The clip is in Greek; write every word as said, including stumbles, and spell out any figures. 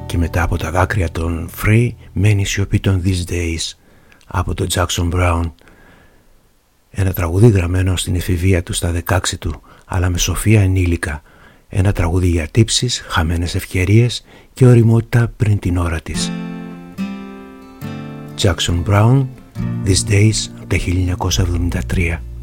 Και μετά από τα δάκρυα των Free μένει η σιωπή των These Days από τον Jackson Brown. Ένα τραγούδι γραμμένο στην εφηβεία του στα δεκαέξι του, αλλά με σοφία ενήλικα. Ένα τραγούδι για τύψεις, χαμένες ευκαιρίες και ωριμότητα πριν την ώρα της. Jackson Brown, These Days, από το χίλια εννιακόσια εβδομήντα τρία.